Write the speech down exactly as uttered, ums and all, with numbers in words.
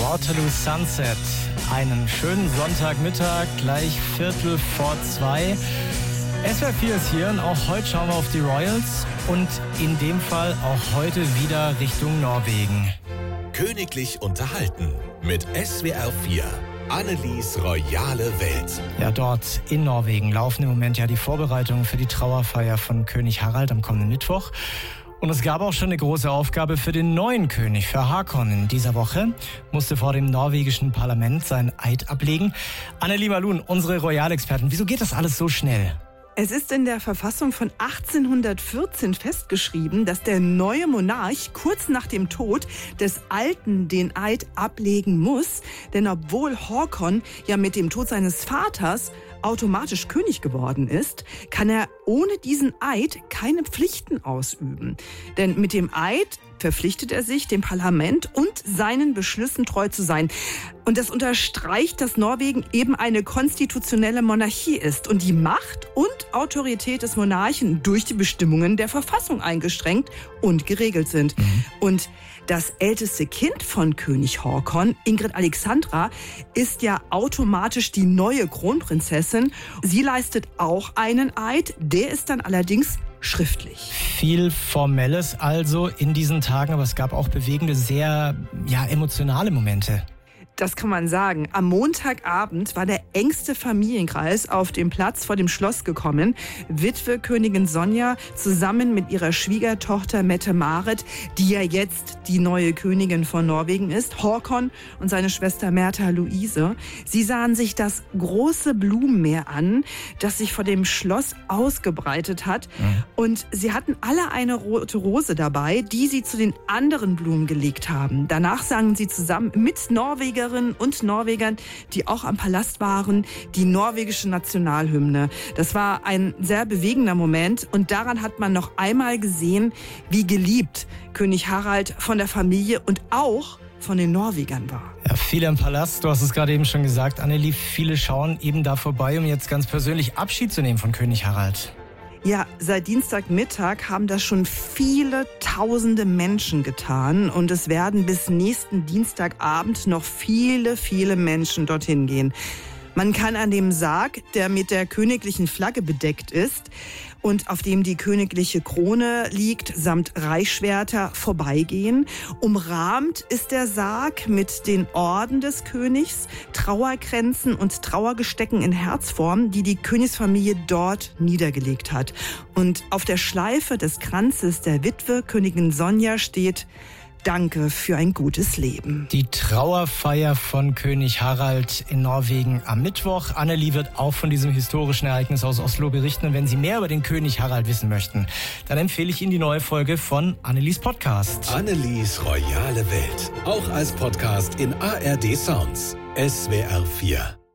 Waterloo Sunset. Einen schönen Sonntagmittag, gleich Viertel vor zwei. S W R vier ist hier und auch heute schauen wir auf die Royals und in dem Fall auch heute wieder Richtung Norwegen. Königlich unterhalten mit S W R vier. Annelies royale Welt. Ja, dort in Norwegen laufen im Moment ja die Vorbereitungen für die Trauerfeier von König Harald am kommenden Mittwoch. Und es gab auch schon eine große Aufgabe für den neuen König, für Haakon. In dieser Woche musste vor dem norwegischen Parlament seinen Eid ablegen. Annelie Malun, unsere Royalexpertin, wieso geht das alles so schnell? Es ist in der Verfassung von achtzehnhundertvierzehn festgeschrieben, dass der neue Monarch kurz nach dem Tod des Alten den Eid ablegen muss. Denn obwohl Haakon ja mit dem Tod seines Vaters automatisch König geworden ist, kann er ohne diesen Eid keine Pflichten ausüben. Denn mit dem Eid verpflichtet er sich, dem Parlament und seinen Beschlüssen treu zu sein. Und das unterstreicht, dass Norwegen eben eine konstitutionelle Monarchie ist und die Macht und Autorität des Monarchen durch die Bestimmungen der Verfassung eingeschränkt und geregelt sind. Mhm. Und das älteste Kind von König Haakon, Ingrid Alexandra, ist ja automatisch die neue Kronprinzessin. Sie leistet auch einen Eid, der ist dann allerdings schriftlich. Viel Formelles also in diesen Tagen, aber es gab auch bewegende, sehr ja, emotionale Momente. Das kann man sagen. Am Montagabend war der engste Familienkreis auf dem Platz vor dem Schloss gekommen. Witwe Königin Sonja zusammen mit ihrer Schwiegertochter Mette-Marit, die ja jetzt die neue Königin von Norwegen ist, Haakon und seine Schwester Märtha Louise. Sie sahen sich das große Blumenmeer an, das sich vor dem Schloss ausgebreitet hat. Mhm. Und sie hatten alle eine rote Rose dabei, die sie zu den anderen Blumen gelegt haben. Danach sangen sie zusammen mit Norwegern und Norwegern, die auch am Palast waren, die norwegische Nationalhymne. Das war ein sehr bewegender Moment und daran hat man noch einmal gesehen, wie geliebt König Harald von der Familie und auch von den Norwegern war. Ja, viele im Palast, du hast es gerade eben schon gesagt, Annelie, viele schauen eben da vorbei, um jetzt ganz persönlich Abschied zu nehmen von König Harald. Ja, seit Dienstagmittag haben das schon viele tausende Menschen getan und es werden bis nächsten Dienstagabend noch viele, viele Menschen dorthin gehen. Man kann an dem Sarg, der mit der königlichen Flagge bedeckt ist und auf dem die königliche Krone liegt, samt Reichsschwerter, vorbeigehen. Umrahmt ist der Sarg mit den Orden des Königs, Trauerkränzen und Trauergestecken in Herzform, die die Königsfamilie dort niedergelegt hat. Und auf der Schleife des Kranzes der Witwe Königin Sonja steht: Danke für ein gutes Leben. Die Trauerfeier von König Harald in Norwegen am Mittwoch. Annelie wird auch von diesem historischen Ereignis aus Oslo berichten. Und wenn Sie mehr über den König Harald wissen möchten, dann empfehle ich Ihnen die neue Folge von Annelies Podcast. Annelies royale Welt. Auch als Podcast in A R D Sounds. S W R vier.